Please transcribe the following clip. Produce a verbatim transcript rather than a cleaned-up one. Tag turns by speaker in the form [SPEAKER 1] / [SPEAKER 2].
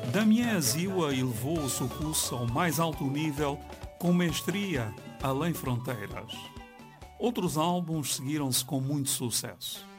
[SPEAKER 1] Damien Aziwa elevou o seu curso ao mais alto nível com mestria além fronteiras. Outros álbuns seguiram-se com muito sucesso.